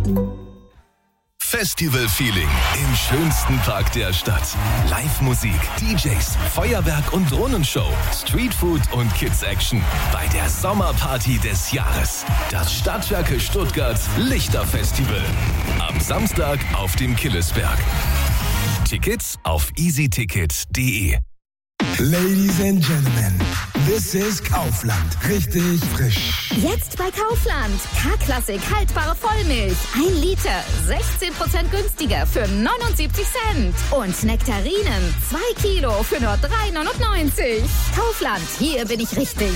Festival-Feeling im schönsten Park der Stadt. Live-Musik, DJs, Feuerwerk und Drohnenshow, Streetfood und Kids-Action bei der Sommerparty des Jahres. Das Stadtwerke Stuttgart Lichterfestival. Am Samstag auf dem Killesberg. Tickets auf easyticket.de. Ladies and Gentlemen, this is Kaufland. Richtig frisch. Jetzt bei Kaufland. K-Klassik haltbare Vollmilch. 1 Liter. 16% günstiger für 79 Cent. Und Nektarinen. 2 Kilo für nur 3,99. Kaufland. Hier bin ich richtig.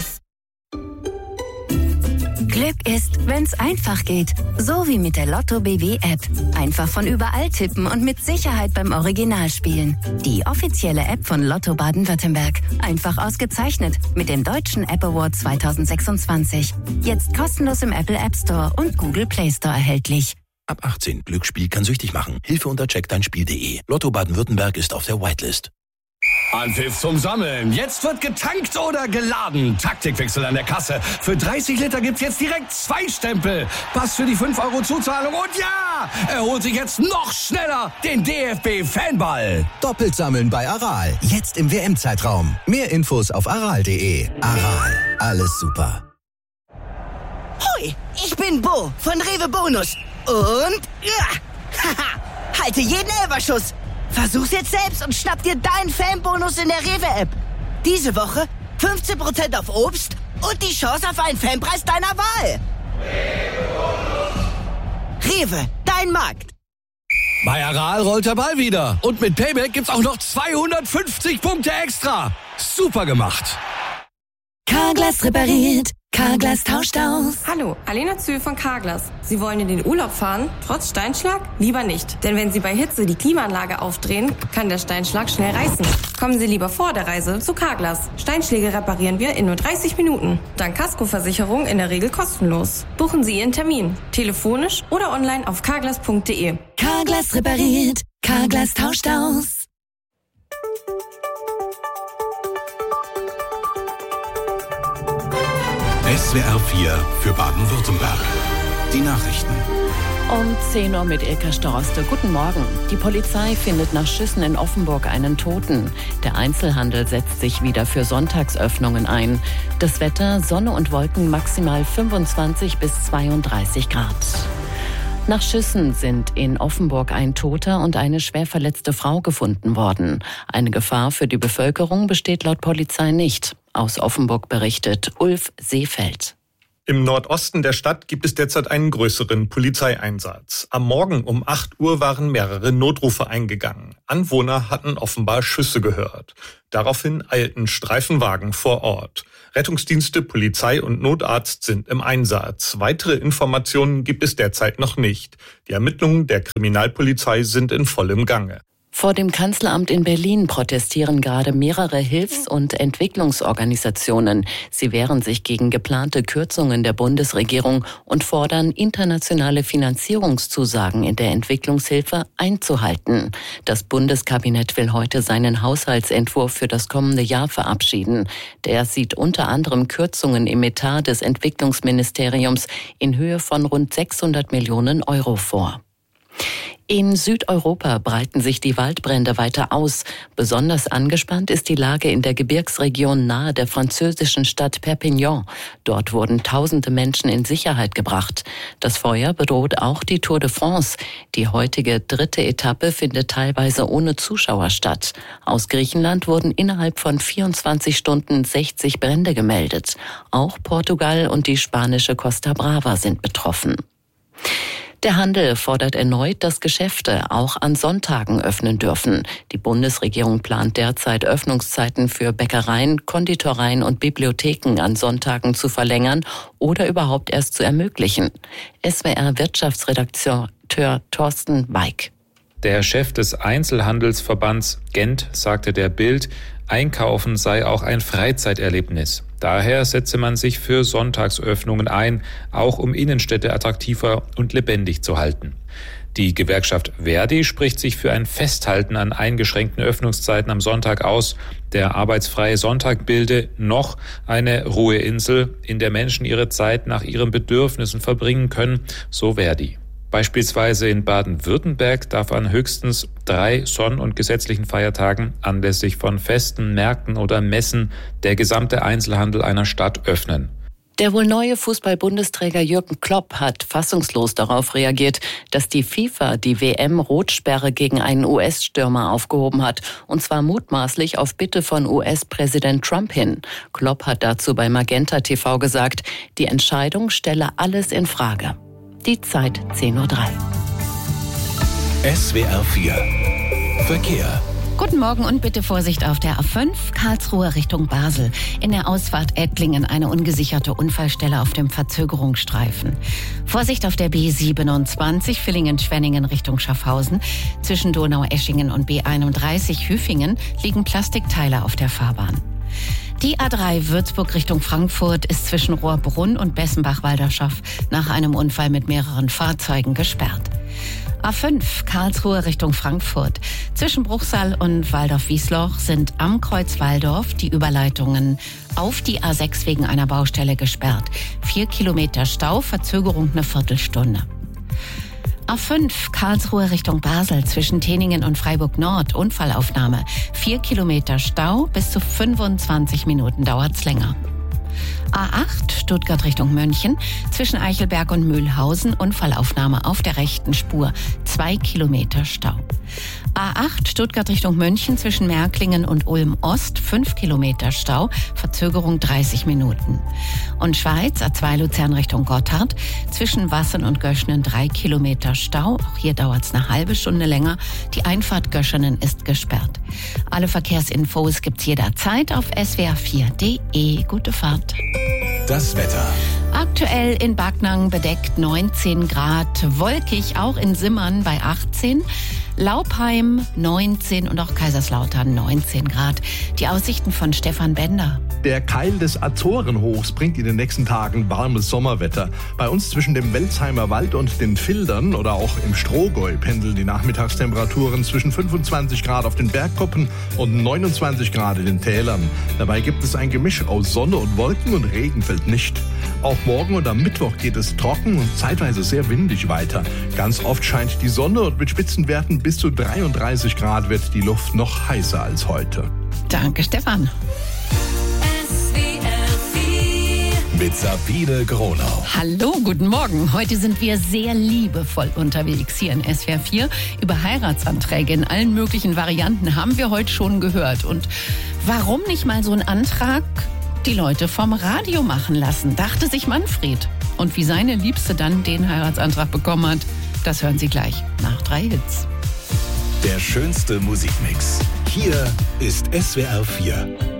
Glück ist, wenn's einfach geht. So wie mit der Lotto BW-App. Einfach von überall tippen und mit Sicherheit beim Original spielen. Die offizielle App von Lotto Baden-Württemberg. Einfach ausgezeichnet mit dem Deutschen App Award 2026. Jetzt kostenlos im Apple App Store und Google Play Store erhältlich. Ab 18. Glücksspiel kann süchtig machen. Hilfe unter checkdeinspiel.de. Lotto Baden-Württemberg ist auf der Whitelist. Anpfiff zum Sammeln. Jetzt wird getankt oder geladen. Taktikwechsel an der Kasse. Für 30 Liter gibt's jetzt direkt 2 Stempel. Pass für die 5 € Zuzahlung. Und ja, er holt sich jetzt noch schneller den DFB-Fanball. Doppelt sammeln bei Aral. Jetzt im WM-Zeitraum. Mehr Infos auf aral.de. Aral. Alles super. Hoi, ich bin Bo von Rewe Bonus. Und haha, halte jeden Elferschuss. Versuch's jetzt selbst und schnapp dir deinen Fanbonus in der Rewe-App. Diese Woche 15% auf Obst und die Chance auf einen Fanpreis deiner Wahl. Rewe, dein Markt. Bei Aral rollt der Ball wieder. Und mit Payback gibt's auch noch 250 Punkte extra. Super gemacht. Carglass repariert. Carglass tauscht aus. Hallo, Alena Zühl von Carglass. Sie wollen in den Urlaub fahren? Trotz Steinschlag? Lieber nicht. Denn wenn Sie bei Hitze die Klimaanlage aufdrehen, kann der Steinschlag schnell reißen. Kommen Sie lieber vor der Reise zu Carglass. Steinschläge reparieren wir in nur 30 Minuten. Dank Kaskoversicherung in der Regel kostenlos. Buchen Sie Ihren Termin. Telefonisch oder online auf carglass.de. Carglass repariert. Carglass tauscht aus. SWR 4 für Baden-Württemberg. Die Nachrichten. Um 10 Uhr mit Ilka Storoste. Guten Morgen. Die Polizei findet nach Schüssen in Offenburg einen Toten. Der Einzelhandel setzt sich wieder für Sonntagsöffnungen ein. Das Wetter, Sonne und Wolken, maximal 25 bis 32 Grad. Nach Schüssen sind in Offenburg ein Toter und eine schwer verletzte Frau gefunden worden. Eine Gefahr für die Bevölkerung besteht laut Polizei nicht. Aus Offenburg berichtet Ulf Seefeld. Im Nordosten der Stadt gibt es derzeit einen größeren Polizeieinsatz. Am Morgen um 8 Uhr waren mehrere Notrufe eingegangen. Anwohner hatten offenbar Schüsse gehört. Daraufhin eilten Streifenwagen vor Ort. Rettungsdienste, Polizei und Notarzt sind im Einsatz. Weitere Informationen gibt es derzeit noch nicht. Die Ermittlungen der Kriminalpolizei sind in vollem Gange. Vor dem Kanzleramt in Berlin protestieren gerade mehrere Hilfs- und Entwicklungsorganisationen. Sie wehren sich gegen geplante Kürzungen der Bundesregierung und fordern, internationale Finanzierungszusagen in der Entwicklungshilfe einzuhalten. Das Bundeskabinett will heute seinen Haushaltsentwurf für das kommende Jahr verabschieden. Der sieht unter anderem Kürzungen im Etat des Entwicklungsministeriums in Höhe von rund 600 Millionen € vor. In Südeuropa breiten sich die Waldbrände weiter aus. Besonders angespannt ist die Lage in der Gebirgsregion nahe der französischen Stadt Perpignan. Dort wurden tausende Menschen in Sicherheit gebracht. Das Feuer bedroht auch die Tour de France. Die heutige 3. Etappe findet teilweise ohne Zuschauer statt. Aus Griechenland wurden innerhalb von 24 Stunden 60 Brände gemeldet. Auch Portugal und die spanische Costa Brava sind betroffen. Der Handel fordert erneut, dass Geschäfte auch an Sonntagen öffnen dürfen. Die Bundesregierung plant derzeit, Öffnungszeiten für Bäckereien, Konditoreien und Bibliotheken an Sonntagen zu verlängern oder überhaupt erst zu ermöglichen. SWR-Wirtschaftsredakteur Thorsten Weig. Der Chef des Einzelhandelsverbands Gent sagte der Bild, Einkaufen sei auch ein Freizeiterlebnis. Daher setze man sich für Sonntagsöffnungen ein, auch um Innenstädte attraktiver und lebendig zu halten. Die Gewerkschaft Verdi spricht sich für ein Festhalten an eingeschränkten Öffnungszeiten am Sonntag aus. Der arbeitsfreie Sonntag bilde noch eine Ruheinsel, in der Menschen ihre Zeit nach ihren Bedürfnissen verbringen können, so Verdi. Beispielsweise in Baden-Württemberg darf an höchstens 3 Sonn- und gesetzlichen Feiertagen anlässlich von Festen, Märkten oder Messen der gesamte Einzelhandel einer Stadt öffnen. Der wohl neue Fußball-Bundesträger Jürgen Klopp hat fassungslos darauf reagiert, dass die FIFA die WM-Rotsperre gegen einen US-Stürmer aufgehoben hat, und zwar mutmaßlich auf Bitte von US-Präsident Trump hin. Klopp hat dazu bei Magenta TV gesagt, die Entscheidung stelle alles in Frage. Die Zeit 10:03 Uhr. SWR 4 Verkehr. Guten Morgen und bitte Vorsicht auf der A5, Karlsruhe Richtung Basel. In der Ausfahrt Ettlingen eine ungesicherte Unfallstelle auf dem Verzögerungsstreifen. Vorsicht auf der B27, Villingen-Schwenningen Richtung Schaffhausen. Zwischen Donaueschingen und B31 Hüfingen liegen Plastikteile auf der Fahrbahn. Die A3 Würzburg Richtung Frankfurt ist zwischen Rohrbrunn und Bessenbach-Walderschaff nach einem Unfall mit mehreren Fahrzeugen gesperrt. A5 Karlsruhe Richtung Frankfurt. Zwischen Bruchsal und Waldorf-Wiesloch sind am Kreuz Walldorf die Überleitungen auf die A6 wegen einer Baustelle gesperrt. 4 Kilometer Stau, Verzögerung eine Viertelstunde. A5 Karlsruhe Richtung Basel zwischen Teningen und Freiburg Nord. Unfallaufnahme. 4 Kilometer Stau, bis zu 25 Minuten dauert's länger. A8 Stuttgart Richtung München zwischen Eichelberg und Mühlhausen. Unfallaufnahme auf der rechten Spur. 2 Kilometer Stau. A8 Stuttgart Richtung München zwischen Märklingen und Ulm Ost. 5 Kilometer Stau. Verzögerung 30 Minuten. Und Schweiz A2 Luzern Richtung Gotthard zwischen Wassen und Göschenen 3 Kilometer Stau. Auch hier dauert's eine halbe Stunde länger. Die Einfahrt Göschenen ist gesperrt. Alle Verkehrsinfos gibt's jederzeit auf swr4.de. Gute Fahrt. Das Wetter. Aktuell in Backnang bedeckt 19 Grad, wolkig auch in Simmern bei 18, Laupheim 19 und auch Kaiserslautern 19 Grad. Die Aussichten von Stefan Bender. Der Keil des Azorenhochs bringt in den nächsten Tagen warmes Sommerwetter. Bei uns zwischen dem Welzheimer Wald und den Fildern oder auch im Strohgäu pendeln die Nachmittagstemperaturen zwischen 25 Grad auf den Bergkuppen und 29 Grad in den Tälern. Dabei gibt es ein Gemisch aus Sonne und Wolken und Regen fällt nicht. Auch morgen und am Mittwoch geht es trocken und zeitweise sehr windig weiter. Ganz oft scheint die Sonne und mit Spitzenwerten bis zu 33 Grad wird die Luft noch heißer als heute. Danke, Stefan. Mit Sabine Gronau. Hallo, guten Morgen. Heute sind wir sehr liebevoll unterwegs hier in SWR 4. Über Heiratsanträge in allen möglichen Varianten haben wir heute schon gehört. Und warum nicht mal so einen Antrag die Leute vom Radio machen lassen, dachte sich Manfred. Und wie seine Liebste dann den Heiratsantrag bekommen hat, das hören Sie gleich nach 3 Hits. Der schönste Musikmix. Hier ist SWR 4.